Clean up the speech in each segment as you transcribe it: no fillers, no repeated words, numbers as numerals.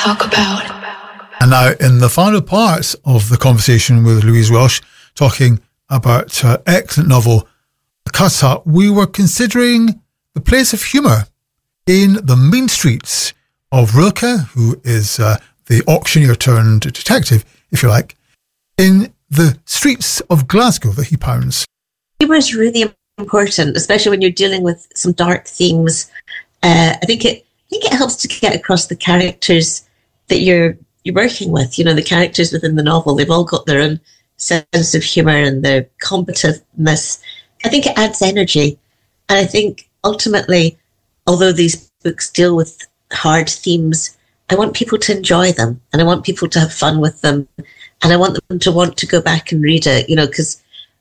talk about. And now, in the final part of the conversation with Louise Welsh, talking about her excellent novel, The Cuss Hut, we were considering the place of humour in the mean streets of Rilke, who is the auctioneer turned detective, if you like, in the streets of Glasgow that he pounds. Humour is really important, especially when you're dealing with some dark themes. I think it helps to get across the characters that you're working with. You know, the characters within the novel, they've all got their own sense of humour and their combativeness. I think it adds energy. And I think ultimately, although these books deal with hard themes, I want people to enjoy them and I want people to have fun with them. And I want them to want to go back and read it, you know, because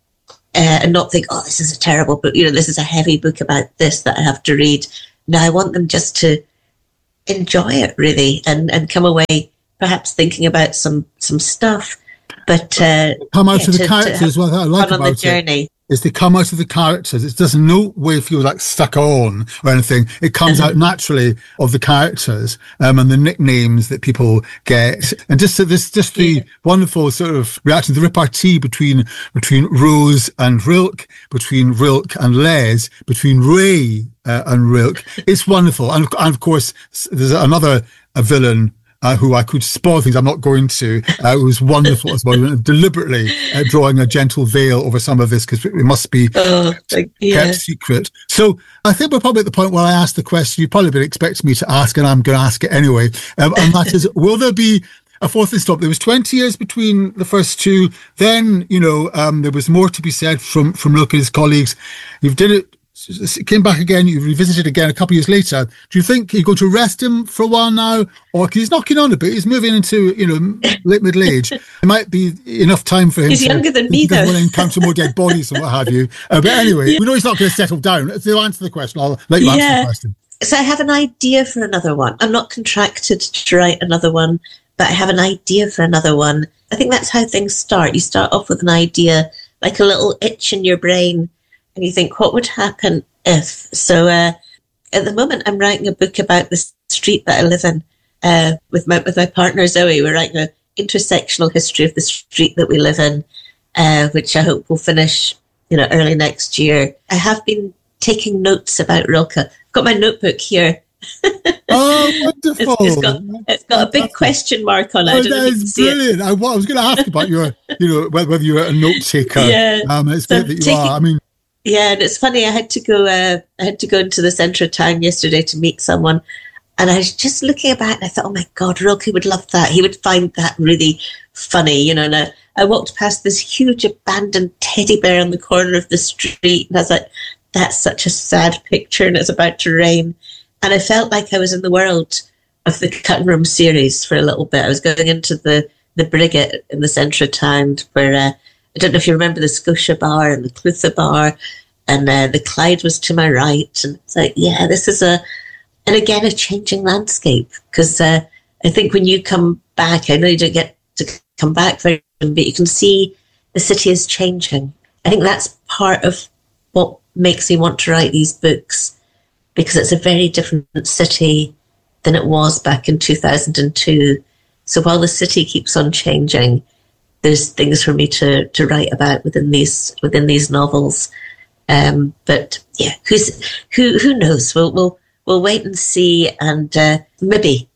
and not think, oh, this is a terrible book. You know, this is a heavy book about this that I have to read. No, I want them just to enjoy it, really, and come away perhaps thinking about some stuff. But come out of the characters. What I like about the journey is they come out of the characters. It doesn't no way feel like stuck on or anything. It comes out naturally of the characters and the nicknames that people get, and just the wonderful sort of reaction, the repartee between Rose and Rilke, between Rilke and Les, between Ray and Rilke. It's wonderful, and of course there's another villain. Who I could spoil things, I'm not going to. It was wonderful as well, deliberately drawing a gentle veil over some of this because it must be kept secret. So I think we're probably at the point where I asked the question you've probably been expecting me to ask, and I'm going to ask it anyway. And that is, will there be a fourth installment? There was 20 years between the first two. Then, you know, there was more to be said from Rilke and his colleagues. You've did it. It came back again, you revisited again a couple of years later. Do you think you're going to rest him for a while now? Or, because he's knocking on a bit, he's moving into, you know, late middle age. There might be enough time for him. He's younger than me, though. He doesn't want to encounter more dead bodies and what have you. But anyway, we know he's not going to settle down. If they'll answer the question, I'll let you answer the question. So I have an idea for another one. I'm not contracted to write another one, but I have an idea for another one. I think that's how things start. You start off with an idea, like a little itch in your brain, and you think, what would happen if? So at the moment, I'm writing a book about the street that I live in with my partner, Zoe. We're writing an intersectional history of the street that we live in, which I hope will finish, you know, early next year. I have been taking notes about Rilke. I've got my notebook here. Oh, wonderful. It's got a big question mark on it. Oh, that is brilliant. I was going to ask about your, you know, whether you're a note taker. Yeah. It's great that you are. I mean, yeah, and it's funny. I had to go into the centre of town yesterday to meet someone, and I was just looking about, and I thought, oh my God, Rilke would love that. He would find that really funny, you know. And I walked past this huge abandoned teddy bear on the corner of the street, and I was like, that's such a sad picture, and it's about to rain. And I felt like I was in the world of the Cutting Room series for a little bit. I was going into the Brigget in the centre of town, where I don't know if you remember the Scotia Bar and the Clutha Bar, and the Clyde was to my right. And it's like, yeah, this is and again, a changing landscape. Because I think when you come back, I know you don't get to come back very often, but you can see the city is changing. I think that's part of what makes me want to write these books, because it's a very different city than it was back in 2002. So while the city keeps on changing, there's things for me to write about within these novels. But yeah, who knows? We'll wait and see, and maybe.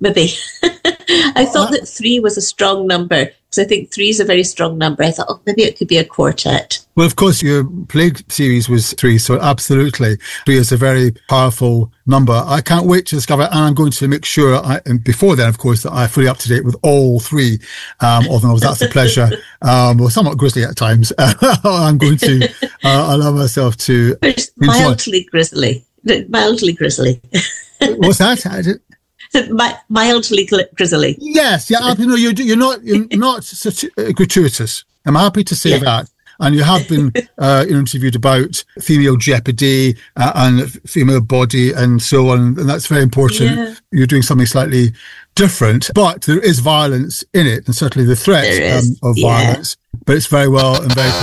I thought that 3 was a strong number, because I think 3 is a very strong number. I thought, oh, maybe it could be a quartet. Well, of course, your Plague series was 3, so absolutely. 3 is a very powerful number. I can't wait to discover, and I'm going to make sure, and before then, of course, that I'm fully up to date with all 3, although that's a pleasure. Well, somewhat grisly at times. I'm going to allow myself to mildly grisly. Mildly grisly. What's that? Mildly grizzly. Yes, yeah. You know, you're not such gratuitous. I'm happy to say that. And you have been interviewed about female jeopardy and female body and so on, and that's very important. Yeah. You're doing something slightly different, but there is violence in it, and certainly the threat of violence. But it's very well and very